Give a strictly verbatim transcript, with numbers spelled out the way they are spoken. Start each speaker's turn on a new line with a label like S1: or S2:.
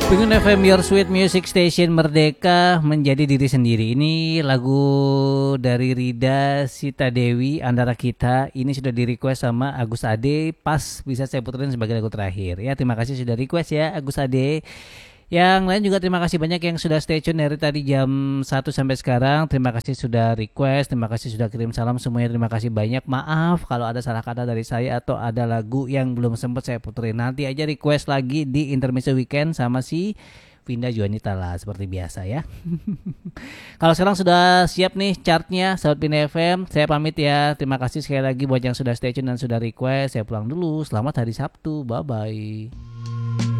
S1: Pengen F M Your Sweet Music Station, Merdeka menjadi diri sendiri. Ini lagu dari Rida Sita Dewi, Antara Kita. Ini sudah di request sama Agus Ade. Pas bisa saya puterin sebagai lagu terakhir. Ya, terima kasih sudah request ya Agus Ade. Yang lain juga terima kasih banyak yang sudah stay tune dari tadi jam satu sampai sekarang. Terima kasih sudah request, terima kasih sudah kirim salam semuanya. Terima kasih banyak. Maaf kalau ada salah kata dari saya atau ada lagu yang belum sempat saya puterin. Nanti aja request lagi di Intermezzo Weekend sama si Vinda Juanita lah seperti biasa ya. Kalau sekarang sudah siap nih chartnya Sahabat Pindah F M. Saya pamit ya. Terima kasih sekali lagi buat yang sudah stay tune dan sudah request. Saya pulang dulu. Selamat hari Sabtu. Bye bye.